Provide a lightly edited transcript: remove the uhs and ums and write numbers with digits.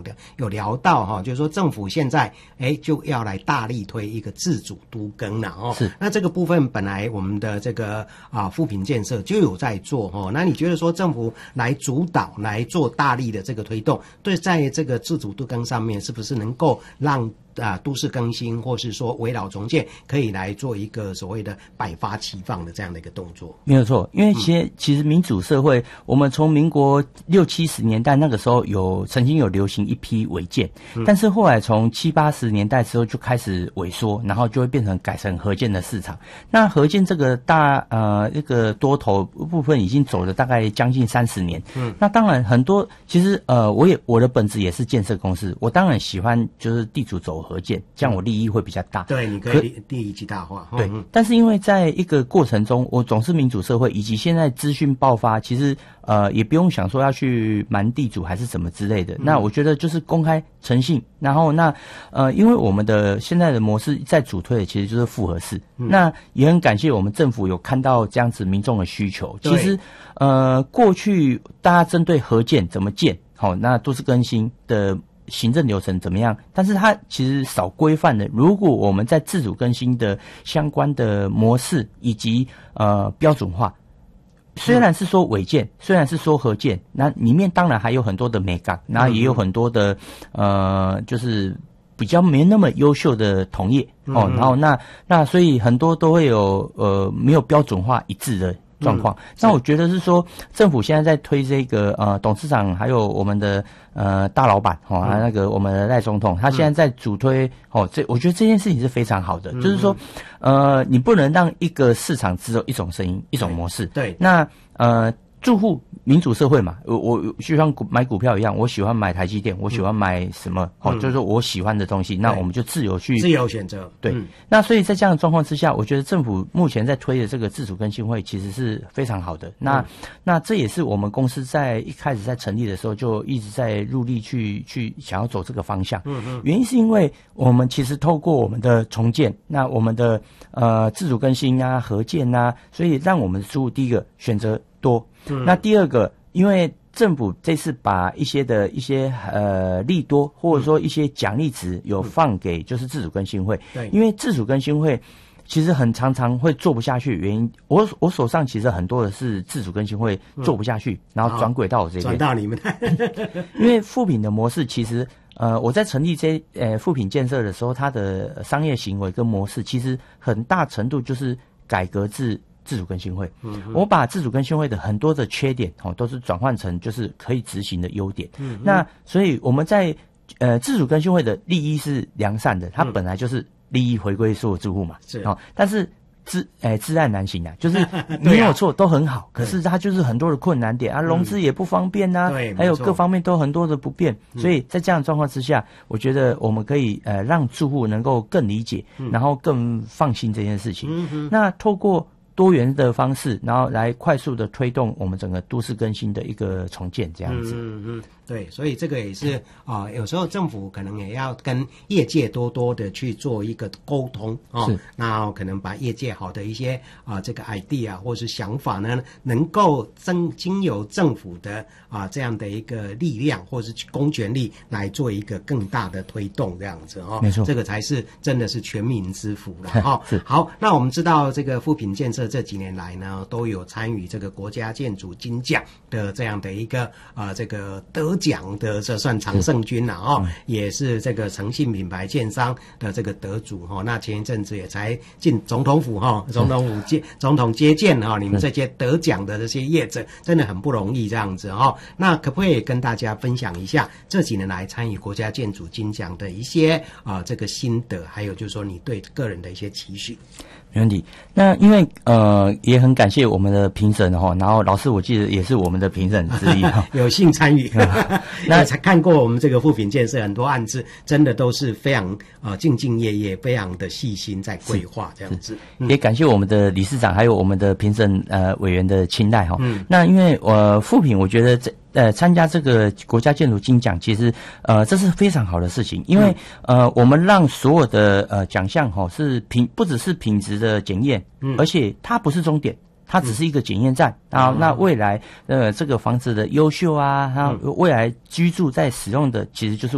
个有聊到哈，就是说政府现在就要来大力推一个自主都更了哦。是，那这个部分本来我们的这个富品建设就有在做哦。那你觉得说政府来主导来做大力的这个推动，对在这个自主都更上面，是不是能够让都市更新或是说围绕重建可以来做一个所谓的百发齐放的这样的一个动作？ 没有错，因为其实民主社会，我们从民国60、70年代那个时候曾经有流行一批违建，但是后来从70、80年代之后就开始萎缩，然后就会改成合建的市场。那合建这个一个多头部分已经走了大概将近30年。那当然很多其实我的本质也是建设公司，我当然喜欢就是地主走合建，这样我利益会比较大。 对，你可以利益极大化。 对，但是因为在一个过程中，我总是民主社会，以及现在资讯爆发，其实也不用想说要去瞒地主还是什么之类的。那我觉得就是公开诚信，然后因为我们的现在的模式在主推的其实就是复合式。那也很感谢我们政府有看到这样子民众的需求。其实过去大家针对合建怎么建，那都市更新的行政流程怎么样，但是它其实少规范的。如果我们在自主更新的相关的模式以及标准化，虽然是说违建，虽然是说合建，那里面当然还有很多的美感，然后也有很多的就是比较没那么优秀的同业然后那所以很多都会有没有标准化一致的状况。那我觉得是说政府现在在推这个董事长还有我们的大老板那个我们的赖总统，他现在在主推我觉得这件事情是非常好的。就是说你不能让一个市场只有一种声音一种模式。 对， 那住户民主社会嘛，我就像买股票一样，我喜欢买台积电，我喜欢买什么就是说我喜欢的东西，那我们就自由选择。 对，那所以在这样的状况之下，我觉得政府目前在推的这个自主更新会其实是非常好的。那这也是我们公司在一开始在成立的时候就一直在入力去想要走这个方向。原因是因为我们其实透过我们的重建，那我们的自主更新合建所以让我们的住户第一个选择多。那第二个，因为政府这次把一些利多或者说一些奖励值有放给就是自主更新会。对，因为自主更新会其实很常会做不下去，原因我手上其实很多的是自主更新会做不下去，然后转轨到我这边， 转到你们因为富品的模式其实我在成立富品建设的时候，它的商业行为跟模式其实很大程度就是改革自主更新会。我把自主更新会的很多的缺点都是转换成就是可以执行的优点。那所以我们在自主更新会的利益是良善的，它本来就是利益回归所有住户嘛。是但是知难难行就是没有错都很好，可是它就是很多的困难点融资也不方便还有各方面都很多的不便。所以在这样的状况之下，我觉得我们可以让住户能够更理解，然后更放心这件事情。那透过多元的方式，然后来快速的推动我们整个都市更新的一个重建这样子。 对，所以这个也是有时候政府可能也要跟业界多的去做一个沟通那可能把业界好的一些这个 idea 或是想法呢，能够经由政府的这样的一个力量或是公权力来做一个更大的推动这样子没错， 这个才是真的是全民之福了好，那我们知道这个富品建设这几年来呢，都有参与这个国家建筑金奖的这样的一个这个得奖的，这算常胜军了也是这个诚信品牌建商的这个得主那前一阵子也才进总统府总统接见你们这些得奖的这些业者真的很不容易这样子那可不可以跟大家分享一下这几年来参与国家建筑金奖的一些这个心得，还有就是说你对个人的一些期许？ 没问题。那因为也很感谢我们的评审然后老师我记得也是我们的评审之一有幸参与那才看过我们这个富品建设很多案子，真的都是非常兢兢业业，非常的细心在规划这样子。 也感谢我们的理事长还有我们的评审委员的青睐那因为富品我觉得参加这个国家建筑金奖，其实这是非常好的事情，因为我们让所有的奖项是不只是品质的检验，而且它不是终点，它只是一个检验站那未来这个房子的优秀它未来居住在使用的其实就是